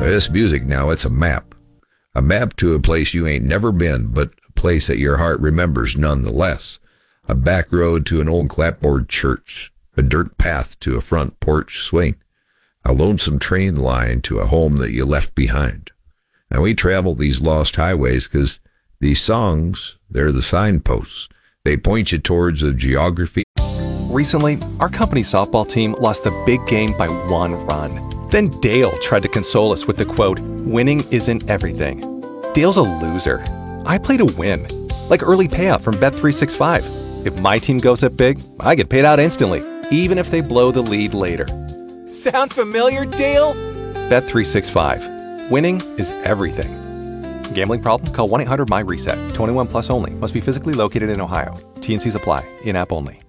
This music now, it's a map. A map to a place you ain't never been, but a place that your heart remembers nonetheless. A back road to an old clapboard church. A dirt path to a front porch swing. A lonesome train line to a home that you left behind. And we travel these lost highways because these songs, they're the signposts. They point you towards a geography. Recently, our company's softball team lost the big game by 1 run. Then Dale tried to console us with the quote, "Winning isn't everything." Dale's a loser. I play to win. Like early payout from Bet365. If my team goes up big, I get paid out instantly, even if they blow the lead later. Sound familiar, Dale? Bet365. Winning is everything. Gambling problem? Call 1-800-MY-RESET. 21 plus only. Must be physically located in Ohio. T&Cs apply. In-app only.